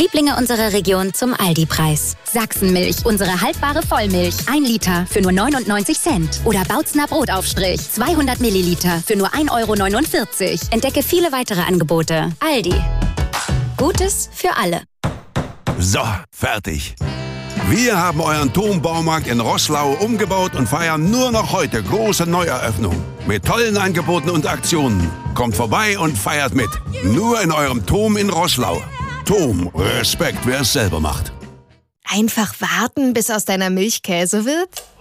Lieblinge unserer Region zum Aldi-Preis. Sachsenmilch, unsere haltbare Vollmilch. 1 Liter für nur 99 Cent. Oder Bautzner Brotaufstrich, 200 Milliliter für nur 1,49 €. Entdecke viele weitere Angebote. Aldi. Gutes für alle. So, fertig. Wir haben euren TOM-Baumarkt in Roßlau umgebaut und feiern nur noch heute große Neueröffnung. Mit tollen Angeboten und Aktionen. Kommt vorbei und feiert mit. Nur in eurem TOM in Roßlau. TOM, Respekt, wer es selber macht. Einfach warten, bis aus deiner Milch Käse wird?